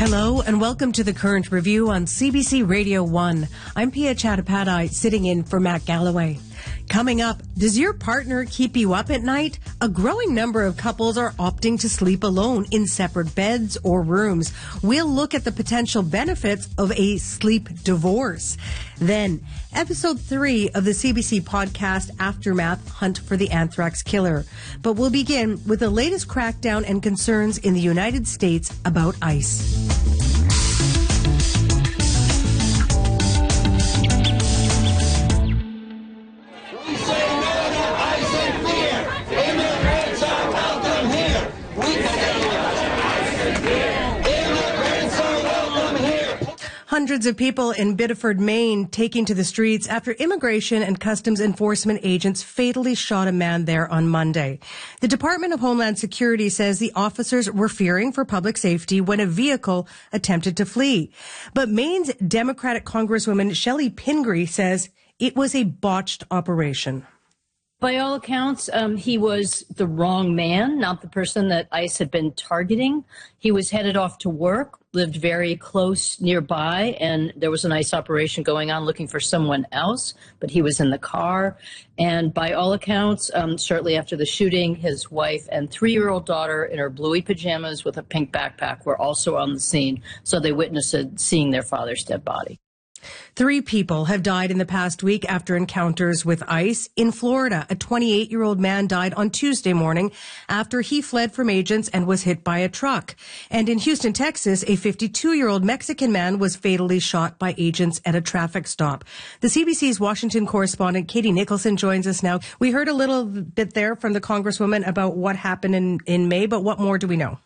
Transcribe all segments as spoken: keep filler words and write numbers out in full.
Hello and welcome to the Current Review on C B C Radio one. I'm Pia Chattopadhyay, sitting in for Matt Galloway. Coming up, does your partner keep you up at night? A growing number of couples are opting to sleep alone in separate beds or rooms. We'll look at the potential benefits of a sleep divorce. Then, episode three of the C B C podcast Aftermath: Hunt for the Anthrax Killer. But we'll begin with the latest crackdown and concerns in the United States about ICE. Hundreds of people in Biddeford, Maine, taking to the streets after immigration and customs enforcement agents fatally shot a man there on Monday. The Department of Homeland Security says the officers were fearing for public safety when a vehicle attempted to flee. But Maine's Democratic Congresswoman Shelley Pingree says it was a botched operation. By all accounts, um, he was the wrong man, not the person that ICE had been targeting. He was headed off to work, lived very close nearby, and there was an ICE operation going on looking for someone else, but he was in the car. And by all accounts, um, shortly after the shooting, his wife and three-year-old daughter in her bluey pajamas with a pink backpack were also on the scene, so they witnessed seeing their father's dead body. Three people have died in the past week after encounters with ICE. In Florida, a twenty-eight-year-old man died on Tuesday morning after he fled from agents and was hit by a truck. And in Houston, Texas, a fifty-two-year-old Mexican man was fatally shot by agents at a traffic stop. The C B C's Washington correspondent Katie Nicholson joins us now. We heard a little bit there from the Congresswoman about what happened in, in May, but what more do we know?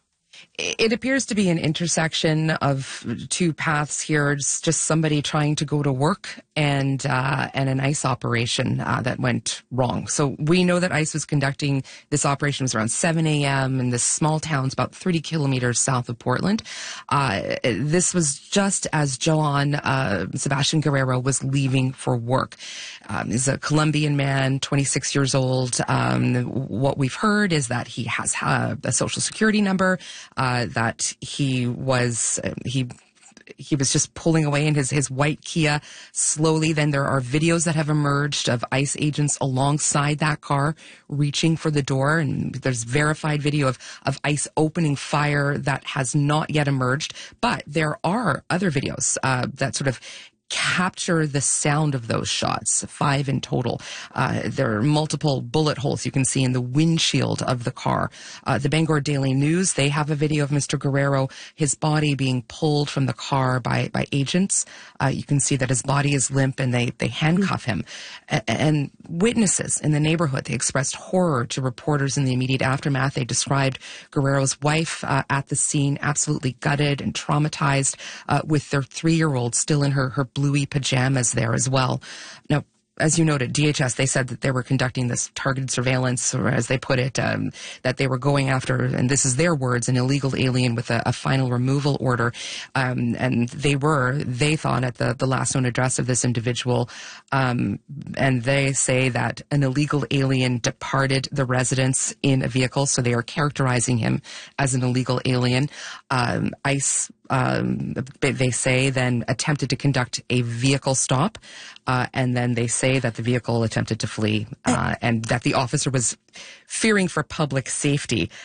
It appears to be an intersection of two paths here. It's just somebody trying to go to work and uh, and an ICE operation uh, that went wrong. So we know that ICE was conducting this operation. It was around seven a.m. in this small town. It's about thirty kilometers south of Portland. Uh, this was just as Joan uh, Sebastian Guerrero was leaving for work. Um, he's a Colombian man, twenty-six years old. Um, what we've heard is that he has uh, a social security number. Uh, that he was, uh, he, he was just pulling away in his, his white Kia slowly. Then there are videos that have emerged of ICE agents alongside that car reaching for the door. And there's verified video of, of ICE opening fire that has not yet emerged. But there are other videos, uh, that sort of capture the sound of those shots, five in total. Uh, there are multiple bullet holes you can see in the windshield of the car. Uh, the Bangor Daily News, they have a video of Mister Guerrero, his body being pulled from the car by, by agents. Uh, you can see that his body is limp and they, they handcuff him. A- and witnesses in the neighborhood, they expressed horror to reporters in the immediate aftermath. They described Guerrero's wife uh, at the scene absolutely gutted and traumatized uh, with their three-year-old still in her, her bluey pajamas there as well. Now, as you noted, D H S, they said that they were conducting this targeted surveillance, or as they put it, um, that they were going after, and this is their words, an illegal alien with a, a final removal order. Um, and they were, they thought, at the, the last known address of this individual. Um, and they say that an illegal alien departed the residence in a vehicle, so they are characterizing him as an illegal alien. Um, ICE Um, they say then attempted to conduct a vehicle stop, uh, and then they say that the vehicle attempted to flee, uh, and that the officer was fearing for public safety.